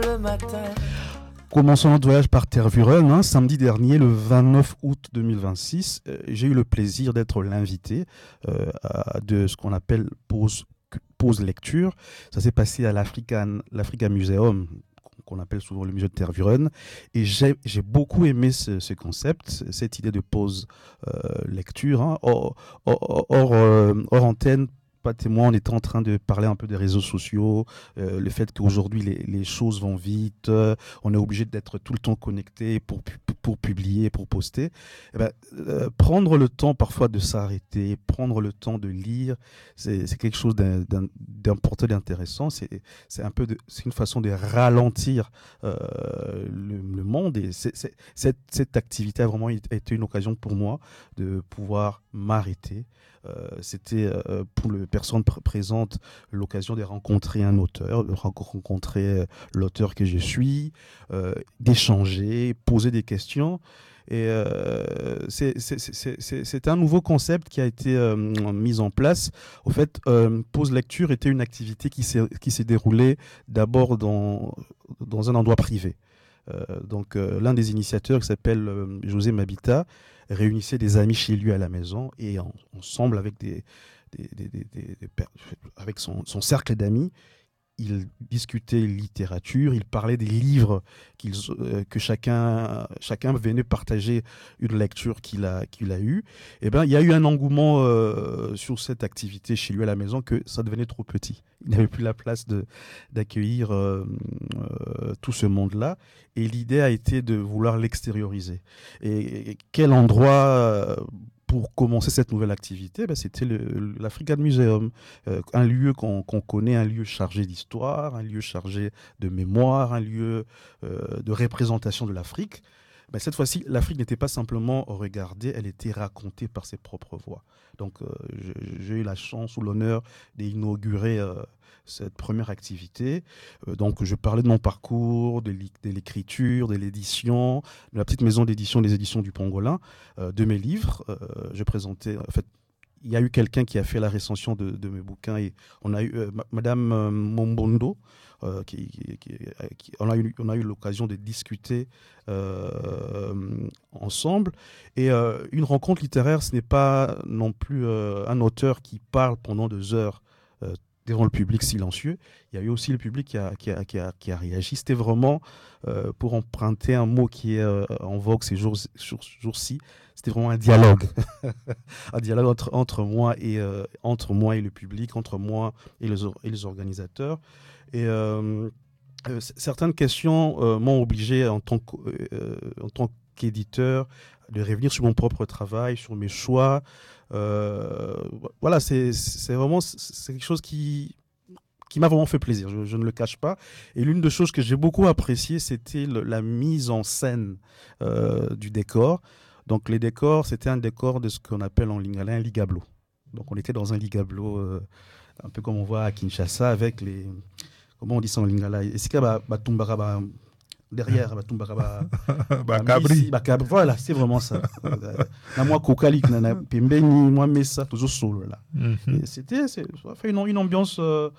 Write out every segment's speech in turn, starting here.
le matin. Commençons notre voyage par Tervuren, samedi dernier, le 29 août 2026. J'ai eu le plaisir d'être l'invité de ce qu'on appelle pause lecture. Ça s'est passé à l'Africa Museum, qu'on appelle souvent le musée de Tervuren. Et j'ai beaucoup aimé ce concept, cette idée de pause lecture. Hors antenne, Pat et moi, on était en train de parler un peu des réseaux sociaux, le fait qu'aujourd'hui les choses vont vite, on est obligé d'être tout le temps connecté pour publier, pour poster. Prendre le temps parfois de s'arrêter, prendre le temps de lire, c'est quelque chose d'important, d'intéressant. C'est une façon de ralentir le monde. Et cette activité a vraiment été une occasion pour moi de pouvoir m'arrêter. C'était pour les personnes présentes l'occasion de rencontrer un auteur, de rencontrer l'auteur que je suis, d'échanger, poser des questions. Et c'est un nouveau concept qui a été mis en place. Au fait, pause lecture était une activité qui s'est déroulée d'abord dans un endroit privé. L'un des initiateurs, qui s'appelle José Mabita, réunissait des amis chez lui à la maison et ensemble avec avec son cercle d'amis, il discutait littérature, il parlait des livres que chacun venait partager une lecture qu'il a eue. Et il y a eu un engouement sur cette activité chez lui à la maison que ça devenait trop petit. Il n'avait plus la place d'accueillir tout ce monde-là. Et l'idée a été de vouloir l'extérioriser. Et quel endroit pour commencer cette nouvelle activité, c'était l'Africa Museum, un lieu qu'on connaît, un lieu chargé d'histoire, un lieu chargé de mémoire, un lieu de représentation de l'Afrique. Cette fois-ci, l'Afrique n'était pas simplement regardée, elle était racontée par ses propres voix. Donc, j'ai eu la chance ou l'honneur d'inaugurer cette première activité. Donc, je parlais de mon parcours, de l'écriture, de l'édition, de la petite maison d'édition, des éditions du Pangolin, de mes livres. Je présentais, en fait, il y a eu quelqu'un qui a fait la recension de mes bouquins et on a eu Madame Mombondo, on a eu l'occasion de discuter ensemble. Et une rencontre littéraire, ce n'est pas non plus un auteur qui parle pendant 2 heures devant le public silencieux. Il y a eu aussi le public qui a réagi. C'était vraiment, pour emprunter un mot qui est en vogue ces jours-ci, c'était vraiment un dialogue. Un dialogue entre moi et le public, entre moi et les organisateurs. Et certaines questions m'ont obligé en tant qu'éditeur de revenir sur mon propre travail, sur mes choix. Voilà, c'est quelque chose qui m'a vraiment fait plaisir, je ne le cache pas. Et l'une des choses que j'ai beaucoup appréciées, c'était la mise en scène du décor. Donc les décors, c'était un décor de ce qu'on appelle en lingala un ligablo. Donc on était dans un ligablo, un peu comme on voit à Kinshasa, avec les... Comment on dit ça en lingala? Derrière, voilà, c'est vraiment ça. Moi, Kokalik, Pembeni, moi, Messa, toujours solo là. Ça fait une ambiance.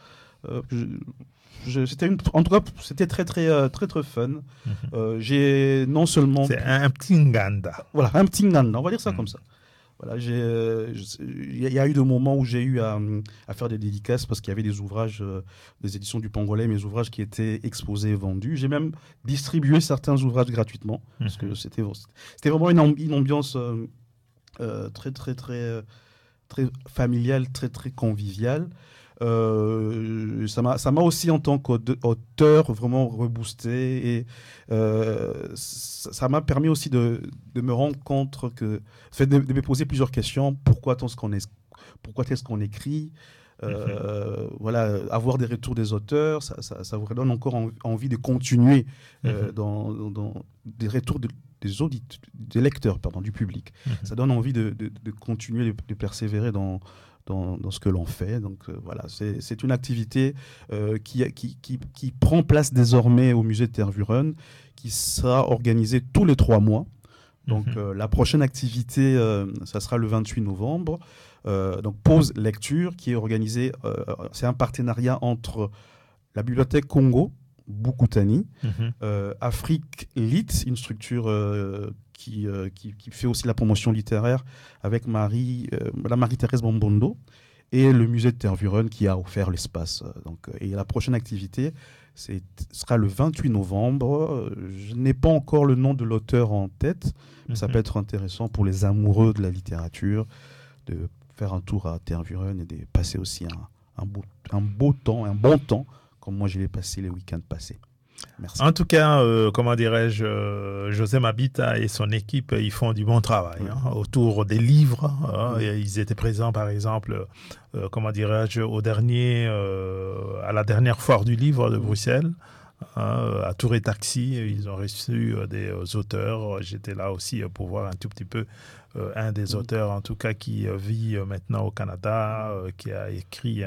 En tout cas, c'était très, très, très, très fun. J'ai non seulement. C'est un petit nganda. Voilà, un petit nganda, on va dire ça comme ça. Voilà, il y a eu des moments où j'ai eu à faire des dédicaces parce qu'il y avait des ouvrages des éditions du Pangolais, mes ouvrages qui étaient exposés et vendus. J'ai même distribué certains ouvrages gratuitement parce que c'était vraiment une ambiance très, très, très, très familiale, très, très conviviale. Ça m'a aussi, en tant qu'auteur, vraiment reboosté et ça m'a permis aussi de me rendre compte de me poser plusieurs questions. Pourquoi est-ce qu'on écrit? Voilà, avoir des retours des auteurs, ça vous donne encore envie de continuer dans des retours des lecteurs, du public. Ça donne envie de continuer, de persévérer dans ce que l'on fait. Donc voilà, c'est une activité qui prend place désormais au musée de Tervuren, qui sera organisée tous les 3 mois. Donc la prochaine activité, ça sera le 28 novembre. Donc pause lecture qui est organisée, c'est un partenariat entre la Bibliothèque Congo, Boukoutani. Afrique Lit, une structure qui fait aussi la promotion littéraire avec Madame Marie-Thérèse Bombondo, et le musée de Tervuren qui a offert l'espace. Et la prochaine activité sera le 28 novembre. Je n'ai pas encore le nom de l'auteur en tête, mais ça peut être intéressant pour les amoureux de la littérature de faire un tour à Tervuren et de passer aussi un bon temps, comme moi je l'ai passé les week-ends passés. Merci. En tout cas, José Mabita et son équipe, ils font du bon travail autour des livres. Ils étaient présents, par exemple, à la dernière foire du livre de Bruxelles, à Tour et Taxi. Ils ont reçu des auteurs. J'étais là aussi pour voir un tout petit peu un des auteurs, en tout cas, qui vit maintenant au Canada, qui a écrit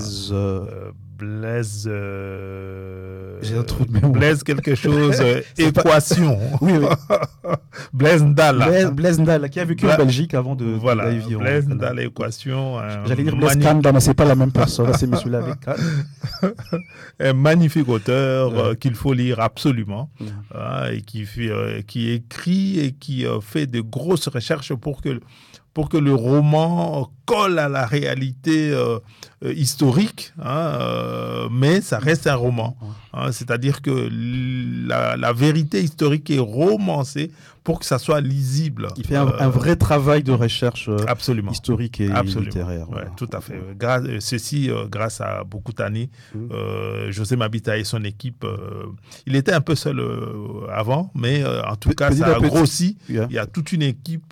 j'ai un trou de mémoire. Blaise quelque chose, Équation. Oui. Blaise Ndala. Blaise Ndala, qui a vécu en Belgique avant de vivre. Blaise Ndala, Équation. J'allais dire Blaise Kanda, mais c'est pas la même personne. C'est monsieur-là avec Kanda. Un magnifique auteur qu'il faut lire absolument, et qui écrit et qui fait de grosses recherches pour que le roman colle à la réalité historique, mais ça reste un roman. C'est-à-dire que la vérité historique est romancée pour que ça soit lisible. Il fait un vrai travail de recherche historique et littéraire. Ouais, tout à fait. Grâce à Boukoutani, José Mabita et son équipe. Il était un peu seul avant, mais en tout cas, ça a grossi. Il y a toute une équipe...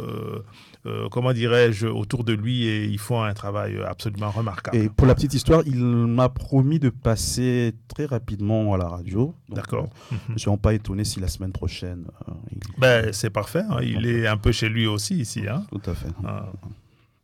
autour de lui, et ils font un travail absolument remarquable. Et pour la petite histoire, il m'a promis de passer très rapidement à la radio. D'accord. Je ne suis pas étonné si la semaine prochaine... C'est parfait. Il est un peu chez lui aussi ici. Tout à fait.